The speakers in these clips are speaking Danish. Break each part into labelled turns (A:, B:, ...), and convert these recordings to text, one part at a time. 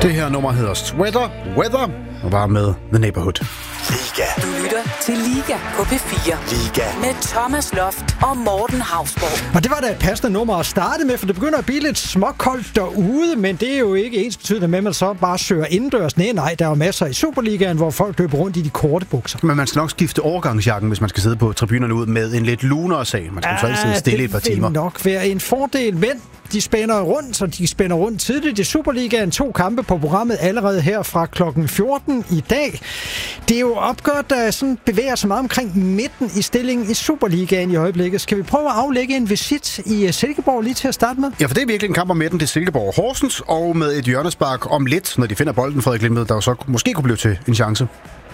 A: Det her nummer hedder Sweater Weather og var med The Neighborhood.
B: Liga.
C: Du lytter til Liga på P4.
B: Liga.
C: Med Thomas Loft og Morten Hausborg.
D: Og det var da et passende nummer at starte med, for det begynder at blive lidt småkoldt derude, men det er jo ikke ensbetydende med, at man så bare søger indendørs. Nej, der er jo masser i Superligaen, hvor folk løber rundt i de korte bukser.
A: Men man skal nok skifte overgangsjakken, hvis man skal sidde på tribunerne ud med en lidt lunere sag. Man skal så altid sidde stille et par timer.
D: Det vil nok være en fordel, men de spænder rundt, så de spænder rundt tidligt i Superligaen. 2 kampe på programmet allerede her fra klokken 14 i dag. Det er jo opgørt, der sådan bevæger sig meget omkring midten i stillingen i Superligaen i øjeblikket. Skal vi prøve at aflægge en visit i Silkeborg lige til at starte med?
A: Ja, for det er virkelig en kamp om midten til Silkeborg Horsens, og med et hjørnespark om lidt, når de finder bolden, Frederik Limved, der jo så måske kunne blive til en chance.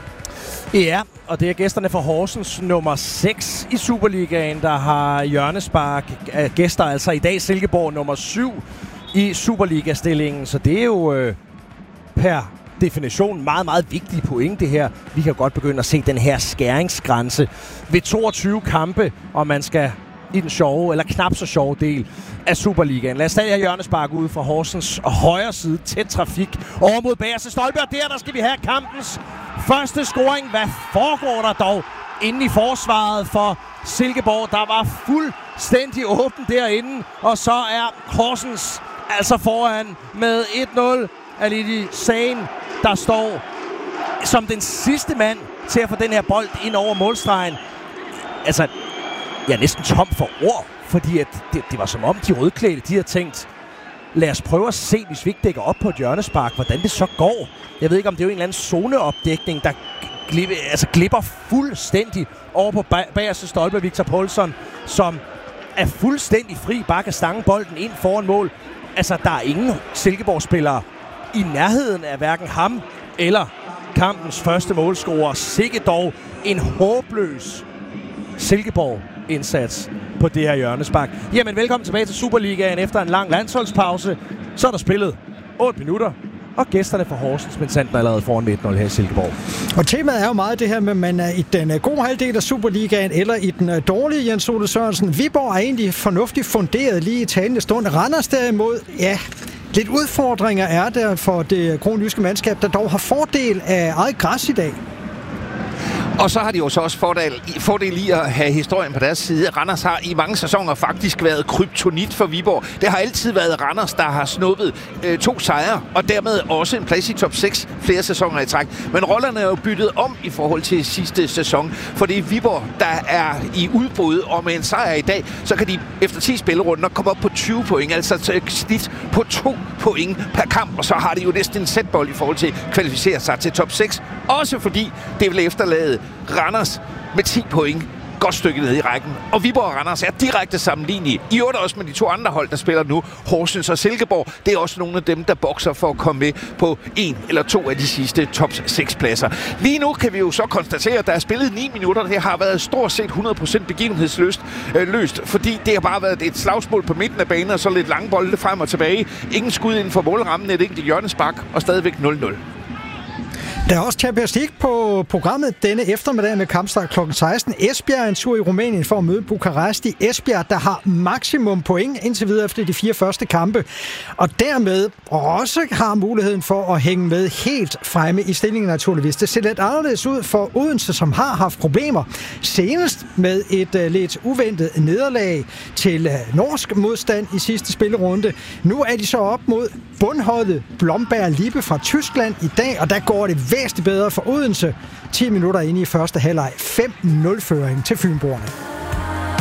E: Ja, og det er gæsterne fra Horsens nummer 6 i Superligaen, der har hjørnespark. Gæster altså i dag Silkeborg nummer 7 i Superliga-stillingen. Så det er jo per definition meget, meget vigtige point, det her. Vi kan godt begynde at se den her skæringsgrænse ved 22 kampe, og man skal i den sjove, eller knap så sjove del af Superligaen. Lad os stadig have hjørnespark ude fra Horsens og højre side. Tæt trafik over mod bagerste stolpe, og der skal vi have kampens første scoring. Hvad foregår der dog inde i forsvaret for Silkeborg? Der var fuldstændig åben derinde, og så er Horsens altså foran med 1-0. Alidi Sagen, der står som den sidste mand til at få den her bold ind over målstregen. Altså, jeg er næsten tom for ord, fordi at det var som om de rødklædte, de havde tænkt, lad os prøve at se, hvis vi ikke dækker op på et hjørnespark, hvordan det så går. Jeg ved ikke, om det er jo en eller anden zoneopdækning, der glipper fuldstændig over på bagerste stolpe. Victor Poulsen, som er fuldstændig fri, bare kan stange bolden ind foran mål. Altså, der er ingen Silkeborg-spillere i nærheden af hverken ham eller kampens første målscorer. Sikke dog en håbløs Silkeborg-indsats på det her hjørnespark. Jamen, velkommen tilbage til Superligaen efter en lang landsholdspause. Så er der spillet 8 minutter, og gæsterne fra Horsens, men sandt allerede foran 1-0 her i Silkeborg.
D: Og temaet er jo meget det her med, at man er i den gode halvdel af Superligaen, eller i den dårlige, Jens Ole Sørensen. Viborg er egentlig fornuftigt funderet lige i talende stund. Randers derimod, ja, lidt udfordringer er der for det kronjyske mandskab, der dog har fordel af eget græs i dag.
F: Og så har de jo så også fordel i at have historien på deres side. Randers har i mange sæsoner faktisk været kryptonit for Viborg. Det har altid været Randers, der har snuppet 2 sejre, og dermed også en plads i top 6 flere sæsoner i træk. Men rollerne er jo byttet om i forhold til sidste sæson, for det er Viborg, der er i udbrud, og med en sejr i dag, så kan de efter 10 spillerunder komme op på 20 point, altså et snit på 2 point per kamp, og så har de jo næsten en sætbold i forhold til at kvalificere sig til top 6. Også fordi det vil efterlade Randers med 10 point. Godt stykke ned i rækken. Og Viborg og Randers er direkte sammenlignelige. I øvrigt også med de 2 andre hold, der spiller nu. Horsens og Silkeborg. Det er også nogle af dem, der bokser for at komme med på 1 eller 2 af de sidste top 6 pladser. Lige nu kan vi jo så konstatere, at der er spillet 9 minutter. Det har været stort set 100% begivenhedsløst, fordi det har bare været et slagsmål på midten af banen, og så lidt lange bolde frem og tilbage. Ingen skud inden for målrammen, et enkelt hjørnespark, og stadigvæk 0-0.
D: Der er også Champions League på programmet denne eftermiddag med kampstart kl. 16. Esbjerg er en tur i Rumænien for at møde Bukaresti. Esbjerg, der har maksimum point indtil videre efter de 4 første kampe, og dermed også har muligheden for at hænge med helt fremme i stillingen naturligvis. Det ser lidt anderledes ud for Odense, som har haft problemer. Senest med et lidt uventet nederlag til norsk modstand i sidste spillerunde. Nu er de så op mod bundholdet Blomberg Lippe fra Tyskland i dag, og der går det væsentligt bedre for Odense. 10 minutter inde i første halvleg. 5-0-føring til Fynboerne.